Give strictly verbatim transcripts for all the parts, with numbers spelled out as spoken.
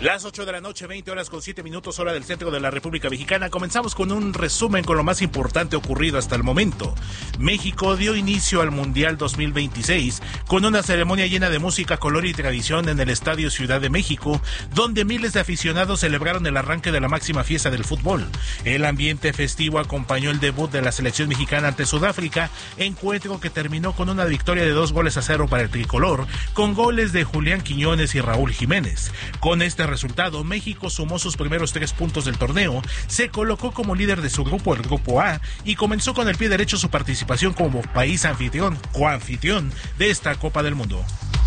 Las ocho de la noche, veinte horas con siete minutos, hora del centro de la República Mexicana. Comenzamos con un resumen con lo más importante ocurrido hasta el momento. México dio inicio al Mundial dos mil veintiséis con una ceremonia llena de música, color y tradición en el Estadio Ciudad de México, donde miles de aficionados celebraron el arranque de la máxima fiesta del fútbol. El ambiente festivo acompañó el debut de la selección mexicana ante Sudáfrica, encuentro que terminó con una victoria de dos goles a cero para el tricolor, con goles de Julián Quiñones y Raúl Jiménez. Con este resultado, México sumó sus primeros tres puntos del torneo, se colocó como líder de su grupo, el Grupo A, y comenzó con el pie derecho su participación como país anfitrión, coanfitrión de esta Copa del Mundo.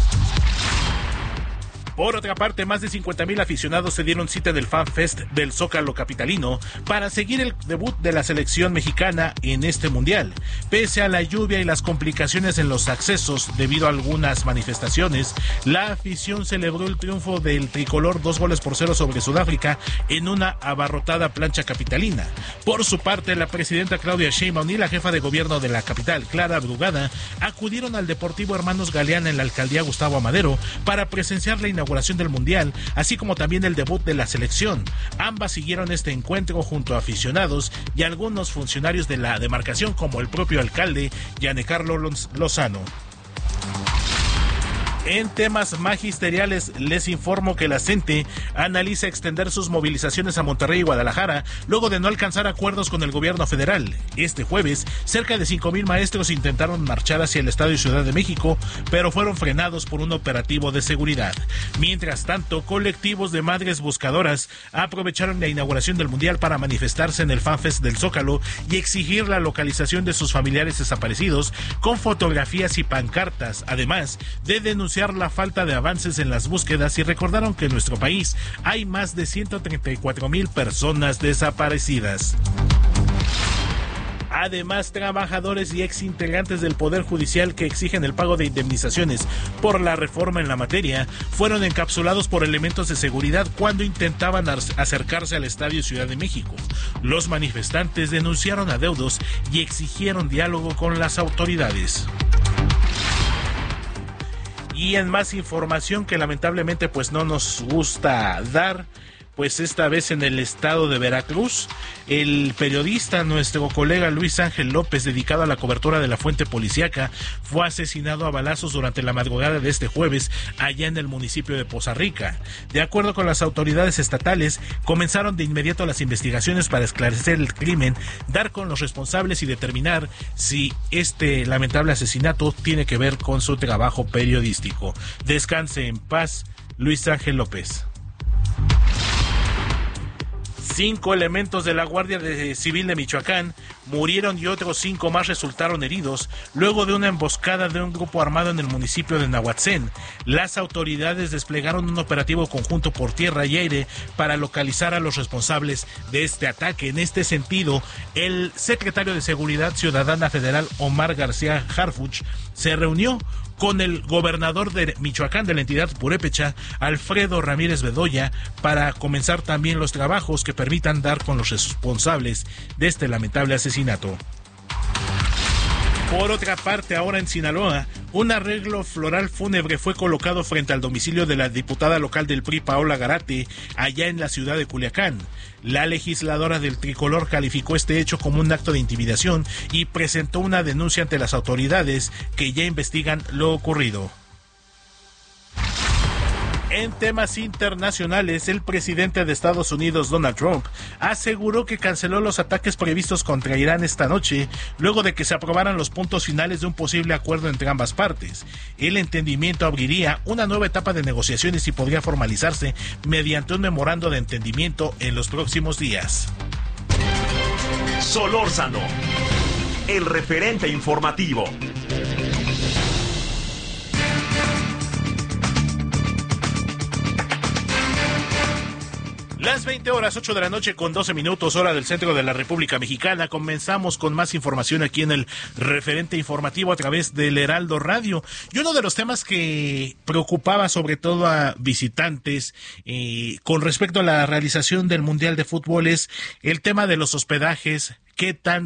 Por otra parte, más de cincuenta mil aficionados se dieron cita en el Fan Fest del Zócalo capitalino para seguir el debut de la selección mexicana en este mundial. Pese a la lluvia y las complicaciones en los accesos debido a algunas manifestaciones, la afición celebró el triunfo del tricolor dos goles por cero sobre Sudáfrica en una abarrotada plancha capitalina. Por su parte, la presidenta Claudia Sheinbaum y la jefa de gobierno de la capital, Clara Brugada, acudieron al Deportivo Hermanos Galeana en la alcaldía Gustavo Amadero para presenciar la inauguración del Mundial, así como también el debut de la selección. Ambas siguieron este encuentro junto a aficionados y algunos funcionarios de la demarcación, como el propio alcalde Giancarlo Lozano. En temas magisteriales, les informo que la CENTE analiza extender sus movilizaciones a Monterrey y Guadalajara luego de no alcanzar acuerdos con el gobierno federal. Este jueves, cerca de cinco mil maestros intentaron marchar hacia el Estadio Ciudad de México, pero fueron frenados por un operativo de seguridad. Mientras tanto, colectivos de madres buscadoras aprovecharon la inauguración del Mundial para manifestarse en el FanFest del Zócalo y exigir la localización de sus familiares desaparecidos con fotografías y pancartas, además de denunciar la falta de avances en las búsquedas, y recordaron que en nuestro país hay más de ciento treinta y cuatro mil personas desaparecidas. Además, trabajadores y exintegrantes del Poder Judicial que exigen el pago de indemnizaciones por la reforma en la materia fueron encapsulados por elementos de seguridad cuando intentaban acercarse al Estadio Ciudad de México. Los manifestantes denunciaron adeudos y exigieron diálogo con las autoridades. Y en más información que lamentablemente pues no nos gusta dar, pues esta vez en el estado de Veracruz, el periodista, nuestro colega Luis Ángel López, dedicado a la cobertura de la fuente policíaca, fue asesinado a balazos durante la madrugada de este jueves allá en el municipio de Poza Rica. De acuerdo con las autoridades estatales, comenzaron de inmediato las investigaciones para esclarecer el crimen, dar con los responsables y determinar si este lamentable asesinato tiene que ver con su trabajo periodístico. Descanse en paz, Luis Ángel López. Cinco elementos de la Guardia Civil de Michoacán murieron y otros cinco más resultaron heridos luego de una emboscada de un grupo armado en el municipio de Nahuatzén. Las autoridades desplegaron un operativo conjunto por tierra y aire para localizar a los responsables de este ataque. En este sentido, el secretario de Seguridad Ciudadana Federal, Omar García Harfuch, se reunió con el gobernador de Michoacán, de la entidad purépecha, Alfredo Ramírez Bedoya, para comenzar también los trabajos que permitan dar con los responsables de este lamentable asesinato. Por otra parte, ahora en Sinaloa, un arreglo floral fúnebre fue colocado frente al domicilio de la diputada local del P R I, Paola Garate, allá en la ciudad de Culiacán. La legisladora del tricolor calificó este hecho como un acto de intimidación y presentó una denuncia ante las autoridades que ya investigan lo ocurrido. En temas internacionales, el presidente de Estados Unidos, Donald Trump, aseguró que canceló los ataques previstos contra Irán esta noche, luego de que se aprobaran los puntos finales de un posible acuerdo entre ambas partes. El entendimiento abriría una nueva etapa de negociaciones y podría formalizarse mediante un memorando de entendimiento en los próximos días. Solórzano, el referente informativo. Las veinte horas, ocho de la noche con doce minutos, hora del centro de la República Mexicana. Comenzamos con más información aquí en el referente informativo a través del Heraldo Radio. Y uno de los temas que preocupaba sobre todo a visitantes eh, con respecto a la realización del Mundial de Fútbol es el tema de los hospedajes. ¿Qué tan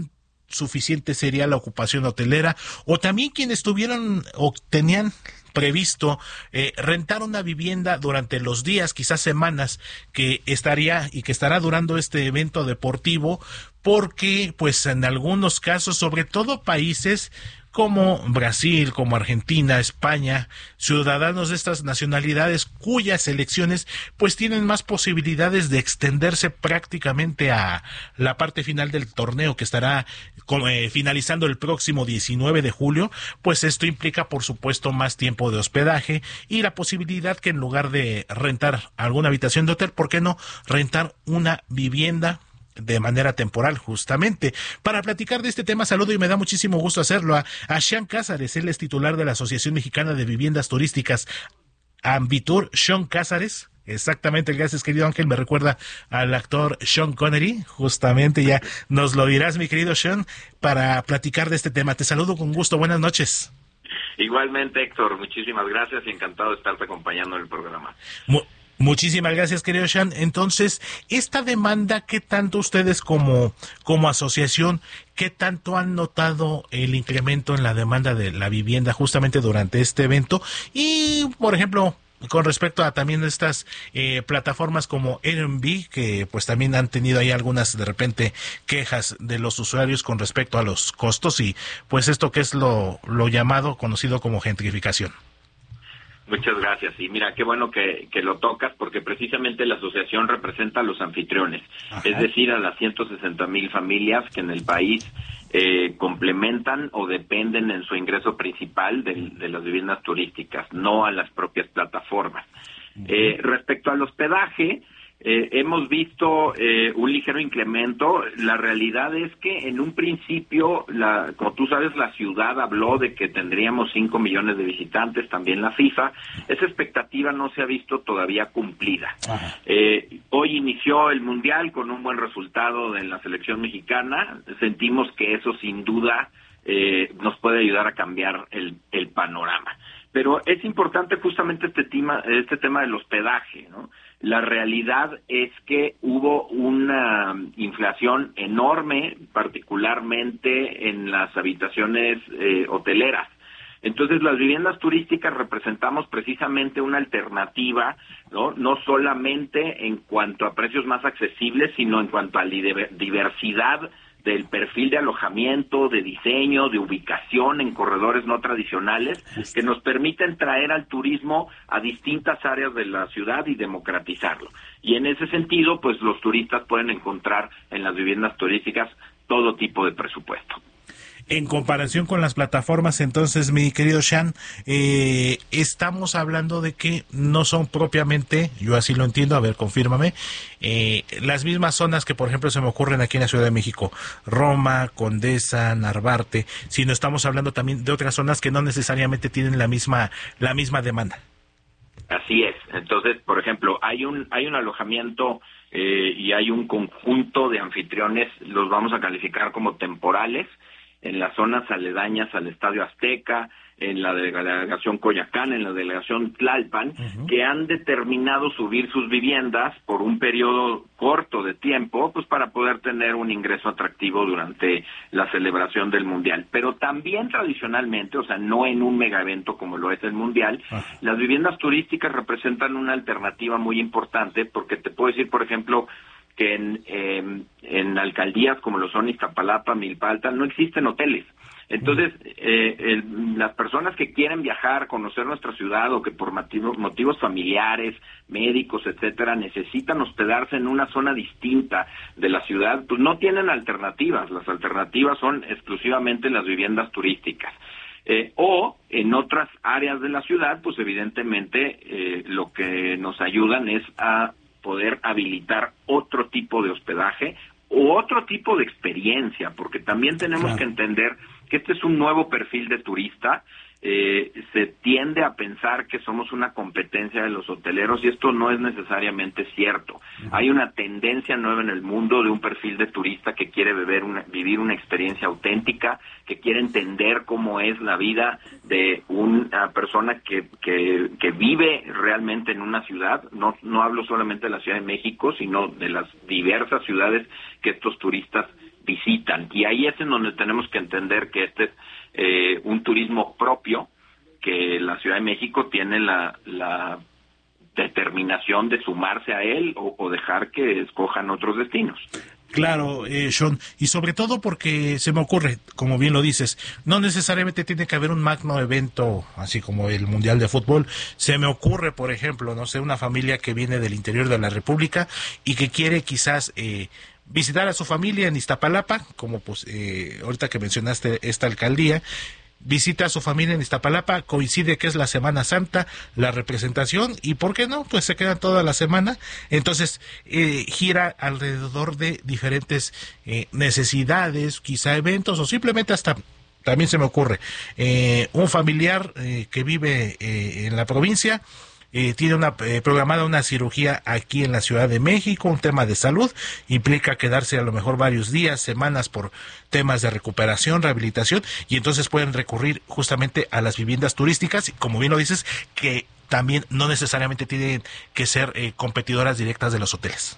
suficiente sería la ocupación hotelera, o también quienes tuvieron o tenían previsto eh, rentar una vivienda durante los días, quizás semanas, que estaría y que estará durando este evento deportivo, porque pues en algunos casos, sobre todo países como Brasil, como Argentina, España, ciudadanos de estas nacionalidades cuyas elecciones pues tienen más posibilidades de extenderse prácticamente a la parte final del torneo que estará eh, finalizando el próximo diecinueve de julio, pues esto implica por supuesto más tiempo de hospedaje y la posibilidad que en lugar de rentar alguna habitación de hotel, ¿por qué no rentar una vivienda de manera temporal? Justamente para platicar de este tema, saludo y me da muchísimo gusto hacerlo a, a Sean Cázares. Él es titular de la Asociación Mexicana de Viviendas Turísticas Ambitur. Sean Cázares, exactamente, gracias querido Ángel, me recuerda al actor Sean Connery, justamente ya nos lo dirás mi querido Sean, para platicar de este tema. Te saludo con gusto, buenas noches. Igualmente Héctor, muchísimas gracias y encantado de estarte acompañando en el programa. Mu- Muchísimas gracias, querido Sean. Entonces, esta demanda, ¿qué tanto ustedes como, como asociación, qué tanto han notado el incremento en la demanda de la vivienda justamente durante este evento? Y, por ejemplo, con respecto a también estas eh, plataformas como Airbnb, que pues también han tenido ahí algunas de repente quejas de los usuarios con respecto a los costos y pues esto que es lo, lo llamado, conocido como gentrificación. Muchas gracias. Y mira, qué bueno que, que lo tocas, porque precisamente la asociación representa a los anfitriones, Ajá. es decir, a las ciento sesenta mil familias que en el país eh, complementan o dependen en su ingreso principal de, de las viviendas turísticas, no a las propias plataformas. Uh-huh. Eh, respecto al hospedaje, Eh, hemos visto eh, un ligero incremento. La realidad es que en un principio, la, como tú sabes, la ciudad habló de que tendríamos cinco millones de visitantes, también la FIFA. Esa expectativa no se ha visto todavía cumplida. Eh, hoy inició el Mundial con un buen resultado en la selección mexicana. Sentimos que eso sin duda eh, nos puede ayudar a cambiar el, el panorama. Pero es importante justamente este tema, este tema del hospedaje, ¿no? La realidad es que hubo una inflación enorme, particularmente en las habitaciones eh, hoteleras. Entonces, las viviendas turísticas representamos precisamente una alternativa, ¿no? No solamente en cuanto a precios más accesibles, sino en cuanto a la diversidad del perfil de alojamiento, de diseño, de ubicación en corredores no tradicionales, que nos permiten traer al turismo a distintas áreas de la ciudad y democratizarlo. Y en ese sentido, pues los turistas pueden encontrar en las viviendas turísticas todo tipo de presupuesto. En comparación con las plataformas, entonces, mi querido Sean, eh, estamos hablando de que no son propiamente, yo así lo entiendo, a ver, confírmame, eh, las mismas zonas que, por ejemplo, se me ocurren aquí en la Ciudad de México, Roma, Condesa, Narvarte, sino estamos hablando también de otras zonas que no necesariamente tienen la misma, la misma demanda. Así es. Entonces, por ejemplo, hay un, hay un alojamiento eh, y hay un conjunto de anfitriones, los vamos a calificar como temporales, en las zonas aledañas al Estadio Azteca, en la delegación Coyoacán, en la delegación Tlalpan, uh-huh. que han determinado subir sus viviendas por un periodo corto de tiempo, pues para poder tener un ingreso atractivo durante la celebración del Mundial. Pero también tradicionalmente, o sea, no en un mega evento como lo es el Mundial, uh-huh. las viviendas turísticas representan una alternativa muy importante, porque te puedo decir, por ejemplo, que en, eh, en alcaldías como lo son Iztapalapa, Milpalta, no existen hoteles. Entonces, eh, el, las personas que quieren viajar, conocer nuestra ciudad o que por motivo, motivos familiares, médicos, etcétera, necesitan hospedarse en una zona distinta de la ciudad, pues no tienen alternativas. Las alternativas son exclusivamente las viviendas turísticas. Eh, o en otras áreas de la ciudad, pues evidentemente eh, lo que nos ayudan es a poder habilitar otro tipo de hospedaje u otro tipo de experiencia, porque también tenemos claro. que entender que este es un nuevo perfil de turista. Eh, se tiende a pensar que somos una competencia de los hoteleros y esto no es necesariamente cierto. Uh-huh. Hay una tendencia nueva en el mundo de un perfil de turista que quiere beber una, vivir una experiencia auténtica, que quiere entender cómo es la vida de una persona que, que, que vive realmente en una ciudad. No, no hablo solamente de la Ciudad de México, sino de las diversas ciudades que estos turistas visitan. Y ahí es en donde tenemos que entender que este es eh, un turismo propio, que la Ciudad de México tiene la, la determinación de sumarse a él o, o dejar que escojan otros destinos. Claro, eh, Sean, y sobre todo porque se me ocurre, como bien lo dices, no necesariamente tiene que haber un magno evento, así como el Mundial de Fútbol. Se me ocurre, por ejemplo, no sé, una familia que viene del interior de la República y que quiere quizás eh, visitar a su familia en Iztapalapa, como pues eh, ahorita que mencionaste esta alcaldía, visita a su familia en Iztapalapa, coincide que es la Semana Santa, la representación, y ¿por qué no? Pues se quedan toda la semana. Entonces eh, gira alrededor de diferentes eh, necesidades, quizá eventos, o simplemente hasta, también se me ocurre, eh, un familiar eh, que vive eh, en la provincia, Eh, tiene una eh, programada una cirugía aquí en la Ciudad de México, un tema de salud, implica quedarse a lo mejor varios días, semanas por temas de recuperación, rehabilitación, y entonces pueden recurrir justamente a las viviendas turísticas, como bien lo dices, que también no necesariamente tienen que ser eh, competidoras directas de los hoteles.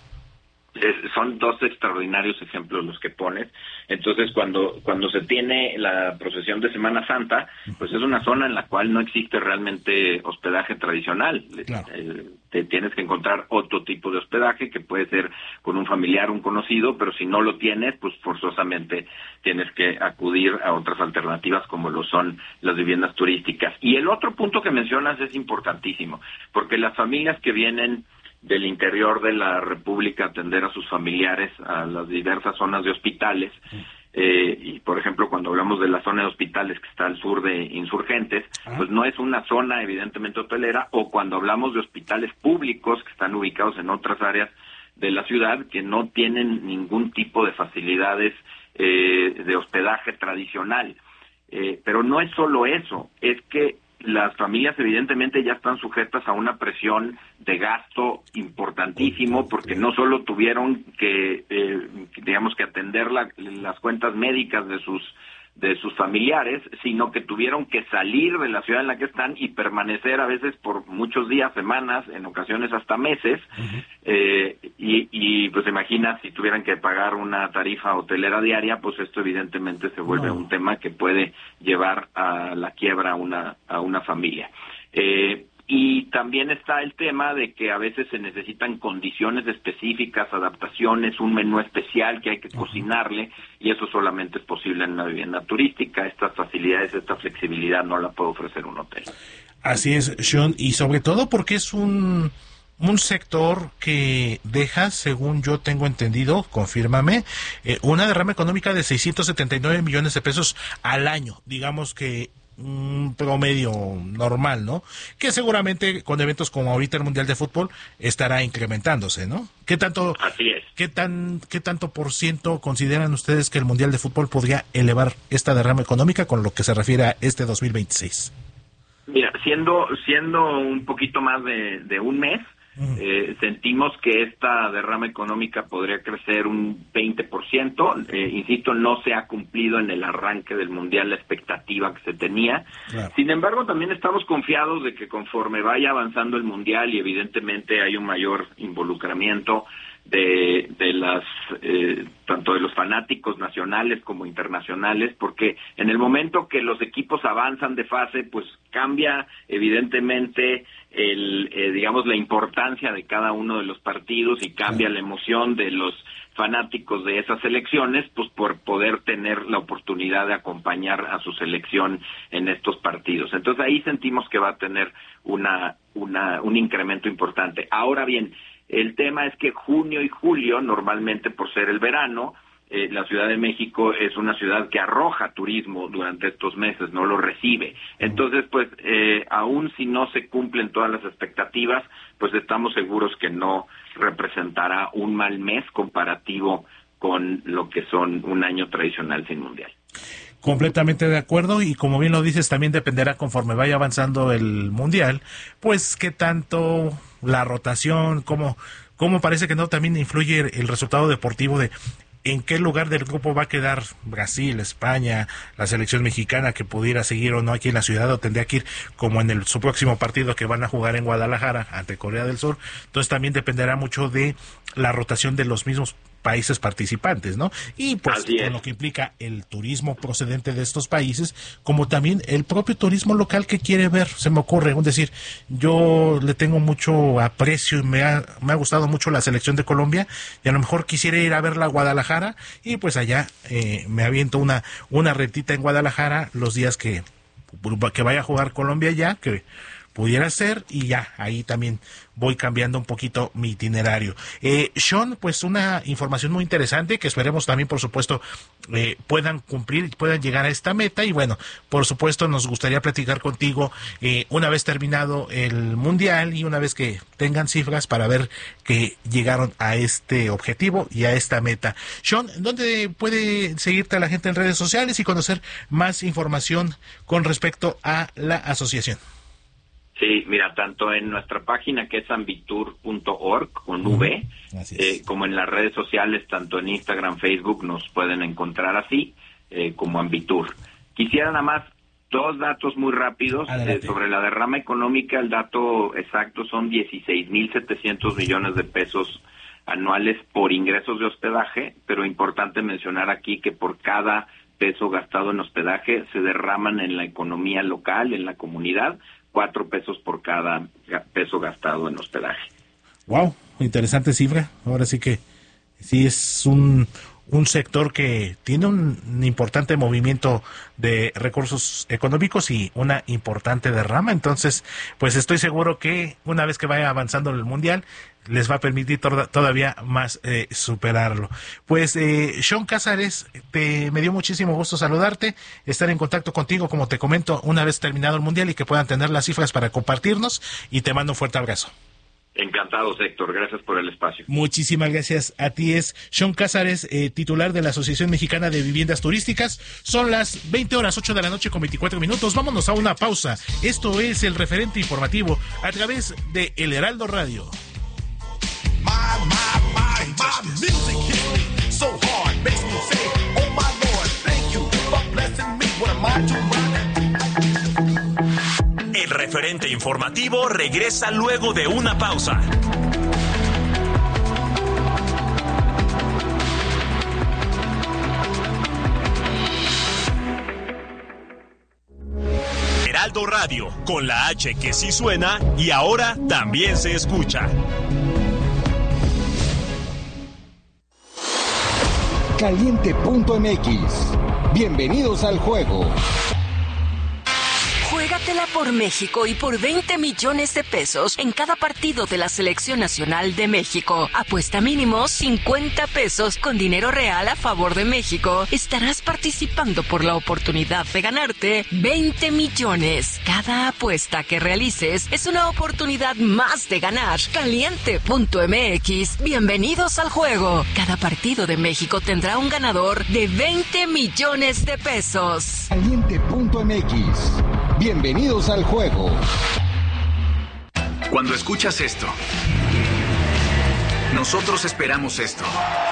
Son dos extraordinarios ejemplos los que pones. Entonces, cuando cuando se tiene la procesión de Semana Santa, pues es una zona en la cual no existe realmente hospedaje tradicional. Claro. Eh, te tienes que encontrar otro tipo de hospedaje que puede ser con un familiar, un conocido, pero si no lo tienes, pues forzosamente tienes que acudir a otras alternativas como lo son las viviendas turísticas. Y el otro punto que mencionas es importantísimo, porque las familias que vienen del interior de la República atender a sus familiares a las diversas zonas de hospitales, eh, y por ejemplo cuando hablamos de la zona de hospitales que está al sur de Insurgentes, ah. pues no es una zona evidentemente hotelera, o cuando hablamos de hospitales públicos que están ubicados en otras áreas de la ciudad que no tienen ningún tipo de facilidades eh, de hospedaje tradicional. Eh, pero no es solo eso, es que las familias evidentemente ya están sujetas a una presión de gasto importantísimo, porque no solo tuvieron que, eh, digamos que atender la, las cuentas médicas de sus de sus familiares, sino que tuvieron que salir de la ciudad en la que están y permanecer a veces por muchos días, semanas, en ocasiones hasta meses, uh-huh. eh, y, y pues imagina si tuvieran que pagar una tarifa hotelera diaria, pues esto evidentemente se vuelve no. un tema que puede llevar a la quiebra a una, a una familia. Eh, Y también está el tema de que a veces se necesitan condiciones específicas, adaptaciones, un menú especial que hay que uh-huh. cocinarle, y eso solamente es posible en una vivienda turística. Estas facilidades, esta flexibilidad no la puede ofrecer un hotel. Así es, Sean, y sobre todo porque es un, un sector que deja, según yo tengo entendido, confírmame, eh, una derrama económica de seiscientos setenta y nueve millones de pesos al año, digamos que un promedio normal, ¿no? Que seguramente con eventos como ahorita el Mundial de Fútbol estará incrementándose, ¿no? ¿Qué tanto, Así es. ¿qué tan, qué tanto por ciento consideran ustedes que el Mundial de Fútbol podría elevar esta derrama económica con lo que se refiere a este dos mil veintiséis? Mira, siendo siendo un poquito más de, de un mes, Eh, sentimos que esta derrama económica podría crecer un veinte por ciento. Eh, insisto, no se ha cumplido en el arranque del Mundial la expectativa que se tenía. Claro. Sin embargo, también estamos confiados de que conforme vaya avanzando el Mundial y evidentemente hay un mayor involucramiento de, de las eh, tanto de los fanáticos nacionales como internacionales, porque en el momento que los equipos avanzan de fase, pues cambia evidentemente el eh, digamos la importancia de cada uno de los partidos y cambia sí. la emoción de los fanáticos de esas selecciones, pues por poder tener la oportunidad de acompañar a su selección en estos partidos. Entonces ahí sentimos que va a tener una una un incremento importante. Ahora bien, el tema es que junio y julio, normalmente por ser el verano, eh, la Ciudad de México es una ciudad que arroja turismo durante estos meses, no lo recibe. Entonces, pues, eh, aún si no se cumplen todas las expectativas, pues estamos seguros que no representará un mal mes comparativo con lo que son un año tradicional sin Mundial. Completamente de acuerdo, y como bien lo dices, también dependerá conforme vaya avanzando el Mundial, pues qué tanto la rotación, cómo, cómo parece que no también influye el resultado deportivo de en qué lugar del grupo va a quedar Brasil, España, la selección mexicana, que pudiera seguir o no aquí en la ciudad, o tendría que ir como en el su próximo partido que van a jugar en Guadalajara ante Corea del Sur. Entonces también dependerá mucho de la rotación de los mismos países participantes, ¿no? Y pues Así es. con lo que implica el turismo procedente de estos países, como también el propio turismo local que quiere ver, se me ocurre, es decir, yo le tengo mucho aprecio y me ha, me ha gustado mucho la selección de Colombia, y a lo mejor quisiera ir a verla a Guadalajara, y pues allá eh, me aviento una, una retita en Guadalajara los días que, que vaya a jugar Colombia ya, que pudiera ser, y ya, ahí también voy cambiando un poquito mi itinerario. Eh, Sean, pues una información muy interesante que esperemos también, por supuesto, eh, puedan cumplir, puedan llegar a esta meta, y bueno, por supuesto nos gustaría platicar contigo eh, una vez terminado el Mundial y una vez que tengan cifras para ver que llegaron a este objetivo y a esta meta. Sean, ¿dónde puede seguirte a la gente en redes sociales y conocer más información con respecto a la asociación? Sí, mira, tanto en nuestra página que es ambitur punto org con V, eh, como en las redes sociales, tanto en Instagram, Facebook, nos pueden encontrar así, eh, como Ambitur. Quisiera nada más dos datos muy rápidos eh, sobre la derrama económica. El dato exacto son dieciséis mil setecientos millones de pesos anuales por ingresos de hospedaje, pero importante mencionar aquí que por cada peso gastado en hospedaje se derraman en la economía local, en la comunidad, cuatro pesos por cada peso gastado en hospedaje. Wow, interesante cifra. Ahora sí que sí es un, un sector que tiene un, un importante movimiento de recursos económicos y una importante derrama. Entonces, pues estoy seguro que una vez que vaya avanzando el Mundial, les va a permitir to- todavía más eh, superarlo. Pues, eh, Sean Cázares, te, me dio muchísimo gusto saludarte, estar en contacto contigo, como te comento, una vez terminado el Mundial y que puedan tener las cifras para compartirnos, y te mando un fuerte abrazo. Encantados, Héctor, gracias por el espacio. Muchísimas gracias a ti. Es Sean Cázares, eh, titular de la Asociación Mexicana de Viviendas Turísticas. Son las veinte horas, ocho de la noche con veinticuatro minutos. Vámonos a una pausa. Esto es el referente informativo a través de El Heraldo Radio. My, my, my, my music hit me so hard, makes me say, oh my Lord, thank you for blessing me. What am I to run? El referente informativo regresa luego de una pausa. Heraldo Radio, con la H que sí suena y ahora también se escucha. Caliente punto m x. Bienvenidos al juego. Juégatela por México y por veinte millones de pesos en cada partido de la Selección Nacional de México. Apuesta mínimo cincuenta pesos con dinero real a favor de México. Estarás participando por la oportunidad de ganarte veinte millones. Cada apuesta que realices es una oportunidad más de ganar. Caliente punto m x. Bienvenidos al juego. Cada partido de México tendrá un ganador de veinte millones de pesos. Caliente punto m x. Bienvenidos al juego. Cuando escuchas esto, nosotros esperamos esto.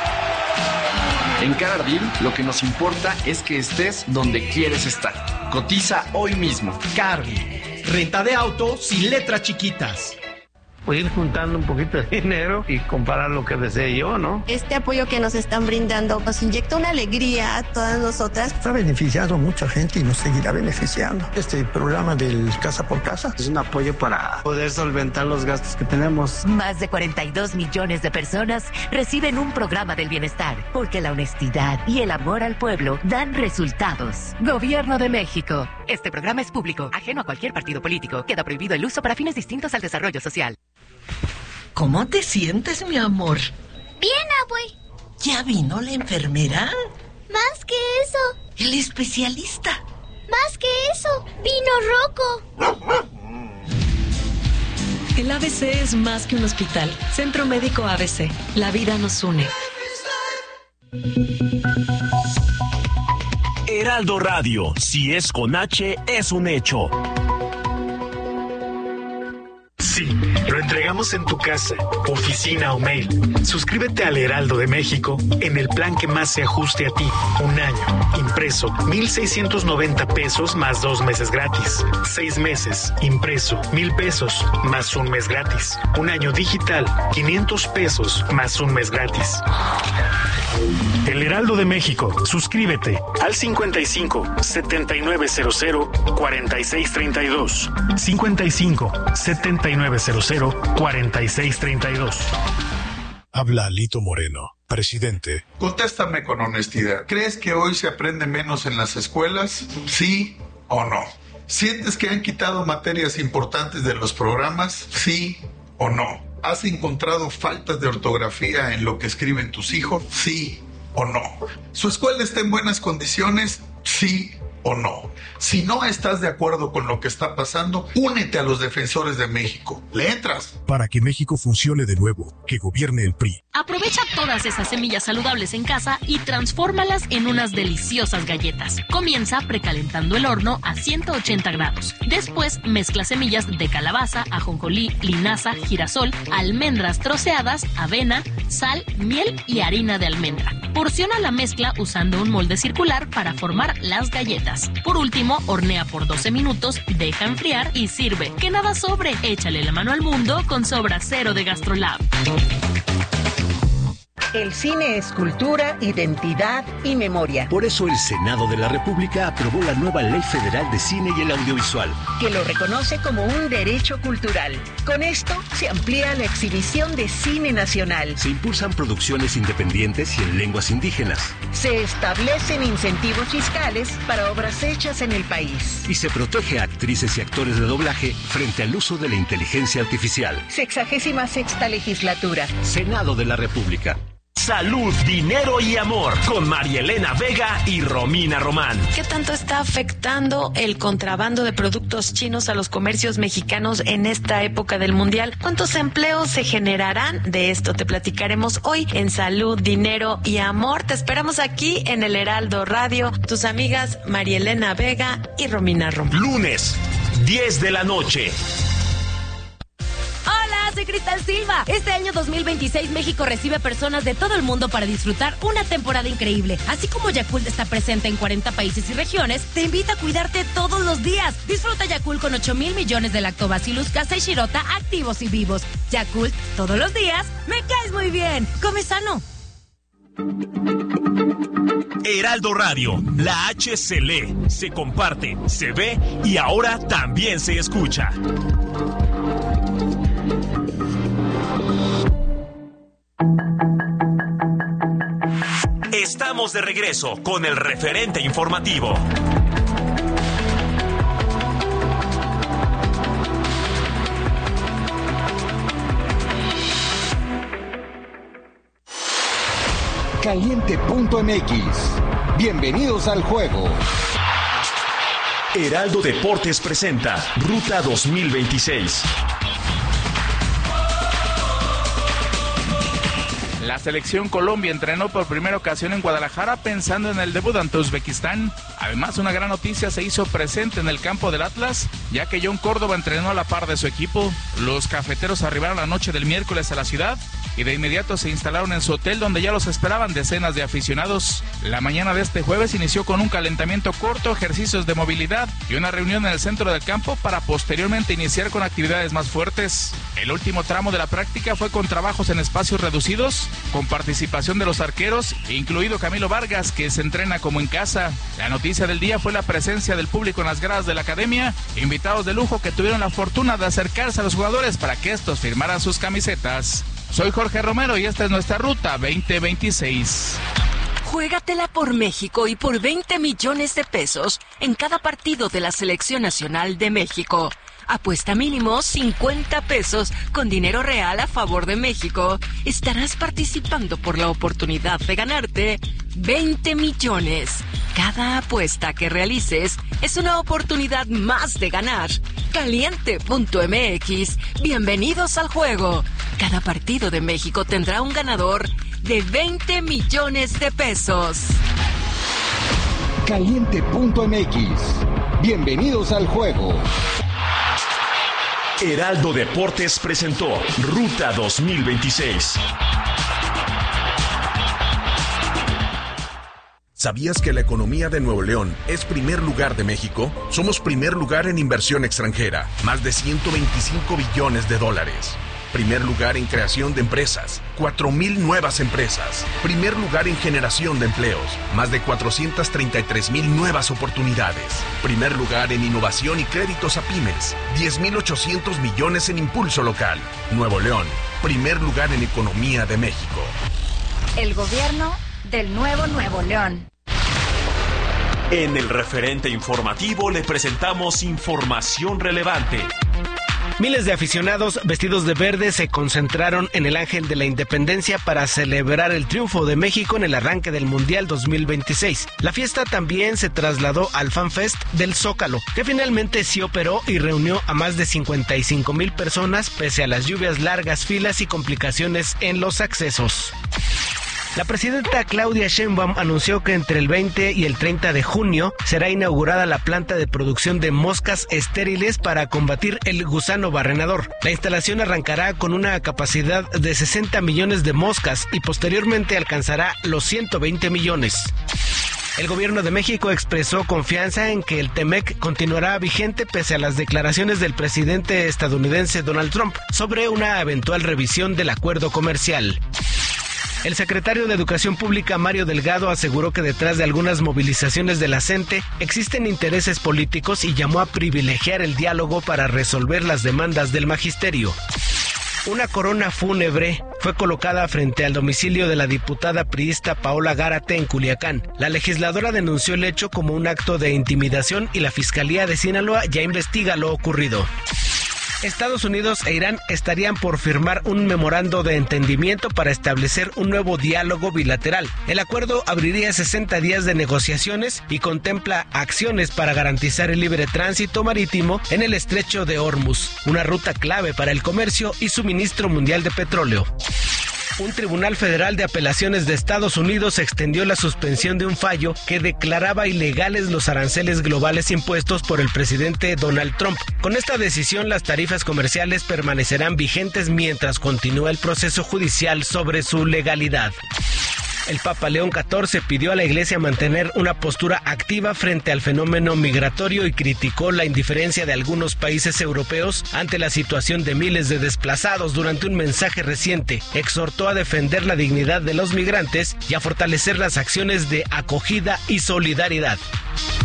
En Cargill, lo que nos importa es que estés donde quieres estar. Cotiza hoy mismo. Cargill, renta de auto sin letras chiquitas. Pues ir juntando un poquito de dinero y comprar lo que desee yo, ¿no? Este apoyo que nos están brindando nos inyecta una alegría a todas nosotras. Ha beneficiado a mucha gente y nos seguirá beneficiando. Este programa del Casa por Casa es un apoyo para poder solventar los gastos que tenemos. Más de cuarenta y dos millones de personas reciben un programa del bienestar, porque la honestidad y el amor al pueblo dan resultados. Gobierno de México. Este programa es público, ajeno a cualquier partido político. Queda prohibido el uso para fines distintos al desarrollo social. ¿Cómo te sientes, mi amor? Bien, abue. ¿Ya vino la enfermera? Más que eso. ¿El especialista? Más que eso. Vino Rocco. El A B C es más que un hospital. Centro Médico A B C. La vida nos une. Heraldo Radio, si es con H, es un hecho. Sí, lo entregué llegamos en tu casa, oficina o mail. Suscríbete al Heraldo de México en el plan que más se ajuste a ti. Un año, impreso, mil seiscientos noventa pesos más dos meses gratis. Seis meses, impreso, mil pesos más un mes gratis. Un año digital, quinientos pesos más un mes gratis. El Heraldo de México. Suscríbete al cincuenta y cinco, setenta y nueve cero cero, cuarenta y seis treinta y dos. cincuenta y cinco, setenta y nueve cero cero, cuarenta y seis treinta y dos. Habla Alito Moreno, presidente. Contéstame con honestidad. ¿Crees que hoy se aprende menos en las escuelas? ¿Sí o no? ¿Sientes que han quitado materias importantes de los programas? ¿Sí o no? ¿Has encontrado faltas de ortografía en lo que escriben tus hijos? ¿Sí o no? ¿Su escuela está en buenas condiciones? ¿Sí o no? Si no estás de acuerdo con lo que está pasando, únete a los defensores de México. ¿Le entras? Para que México funcione de nuevo, que gobierne el P R I. Aprovecha todas esas semillas saludables en casa y transfórmalas en unas deliciosas galletas. Comienza precalentando el horno a ciento ochenta grados. Después mezcla semillas de calabaza, ajonjolí, linaza, girasol, almendras troceadas, avena, sal, miel y harina de almendra. Porciona la mezcla usando un molde circular para formar las galletas. Por último, hornea por doce minutos, deja enfriar y sirve. Que nada sobre. Échale la mano al mundo con Sobra Cero de GastroLab. El cine es cultura, identidad y memoria. Por eso el Senado de la República aprobó la nueva Ley Federal de Cine y el Audiovisual, que lo reconoce como un derecho cultural. Con esto se amplía la exhibición de cine nacional. Se impulsan producciones independientes y en lenguas indígenas. Se establecen incentivos fiscales para obras hechas en el país. Y se protege a actrices y actores de doblaje frente al uso de la inteligencia artificial. Sexagésima sexta legislatura. Senado de la República. Salud, dinero y amor con Marielena Vega y Romina Román. ¿Qué tanto está afectando el contrabando de productos chinos a los comercios mexicanos en esta época del mundial? ¿Cuántos empleos se generarán? De esto te platicaremos hoy en Salud, Dinero y Amor. Te esperamos aquí en el Heraldo Radio, tus amigas Marielena Vega y Romina Román. Lunes, diez de la noche. Soy Cristal Silva. Este año dos mil veintiséis México recibe a personas de todo el mundo para disfrutar una temporada increíble. Así como Yakult está presente en cuarenta países y regiones, te invita a cuidarte todos los días. Disfruta Yakult con ocho mil millones de lactobacillus casei shirota activos y vivos. Yakult, todos los días, me caes muy bien. Come sano. Heraldo Radio, la H se lee, se comparte, se ve y ahora también se escucha. Estamos de regreso con el referente informativo. Caliente punto M X. Bienvenidos al juego. Heraldo Deportes presenta Ruta dos mil veintiséis. La selección Colombia entrenó por primera ocasión en Guadalajara pensando en el debut ante Uzbekistán. Además, una gran noticia se hizo presente en el campo del Atlas, ya que John Córdoba entrenó a la par de su equipo. Los cafeteros arribaron la noche del miércoles a la ciudad y de inmediato se instalaron en su hotel, donde ya los esperaban decenas de aficionados. La mañana de este jueves inició con un calentamiento corto, ejercicios de movilidad y una reunión en el centro del campo para posteriormente iniciar con actividades más fuertes. El último tramo de la práctica fue con trabajos en espacios reducidos, con participación de los arqueros, incluido Camilo Vargas, que se entrena como en casa. La noticia del día fue la presencia del público en las gradas de la academia, invitados de lujo que tuvieron la fortuna de acercarse a los jugadores para que estos firmaran sus camisetas. Soy Jorge Romero y esta es nuestra Ruta veinte veintiséis. Juégatela por México y por veinte millones de pesos en cada partido de la Selección Nacional de México. Apuesta mínimo cincuenta pesos con dinero real a favor de México. Estarás participando por la oportunidad de ganarte veinte millones. Cada apuesta que realices es una oportunidad más de ganar. Caliente punto M X. Bienvenidos al juego. Cada partido de México tendrá un ganador de veinte millones de pesos. Caliente punto M X. Bienvenidos al juego. Heraldo Deportes presentó Ruta dos mil veintiséis. ¿Sabías que la economía de Nuevo León es primer lugar de México? Somos primer lugar en inversión extranjera, más de ciento veinticinco billones de dólares. Primer lugar en creación de empresas, cuatro mil nuevas empresas. Primer lugar en generación de empleos, más de cuatrocientas treinta y tres mil nuevas oportunidades. Primer lugar en innovación y créditos a pymes, diez mil ochocientos millones en impulso local. Nuevo León, primer lugar en economía de México. El gobierno del nuevo Nuevo León. En el referente informativo le presentamos información relevante. Miles de aficionados vestidos de verde se concentraron en el Ángel de la Independencia para celebrar el triunfo de México en el arranque del Mundial dos mil veintiséis. La fiesta también se trasladó al FanFest del Zócalo, que finalmente sí operó y reunió a más de cincuenta y cinco mil personas pese a las lluvias, largas filas y complicaciones en los accesos. La presidenta Claudia Sheinbaum anunció que entre el veinte y el treinta de junio será inaugurada la planta de producción de moscas estériles para combatir el gusano barrenador. La instalación arrancará con una capacidad de sesenta millones de moscas y posteriormente alcanzará los ciento veinte millones. El gobierno de México expresó confianza en que el TEMEC continuará vigente pese a las declaraciones del presidente estadounidense Donald Trump sobre una eventual revisión del acuerdo comercial. El secretario de Educación Pública, Mario Delgado, aseguró que detrás de algunas movilizaciones de la CENTE existen intereses políticos y llamó a privilegiar el diálogo para resolver las demandas del magisterio. Una corona fúnebre fue colocada frente al domicilio de la diputada priista Paola Gárate en Culiacán. La legisladora denunció el hecho como un acto de intimidación y la Fiscalía de Sinaloa ya investiga lo ocurrido. Estados Unidos e Irán estarían por firmar un memorando de entendimiento para establecer un nuevo diálogo bilateral. El acuerdo abriría sesenta días de negociaciones y contempla acciones para garantizar el libre tránsito marítimo en el estrecho de Hormuz, una ruta clave para el comercio y suministro mundial de petróleo. Un tribunal federal de apelaciones de Estados Unidos extendió la suspensión de un fallo que declaraba ilegales los aranceles globales impuestos por el presidente Donald Trump. Con esta decisión, las tarifas comerciales permanecerán vigentes mientras continúa el proceso judicial sobre su legalidad. El Papa León catorce pidió a la Iglesia mantener una postura activa frente al fenómeno migratorio y criticó la indiferencia de algunos países europeos ante la situación de miles de desplazados. Durante un mensaje reciente, exhortó a defender la dignidad de los migrantes y a fortalecer las acciones de acogida y solidaridad.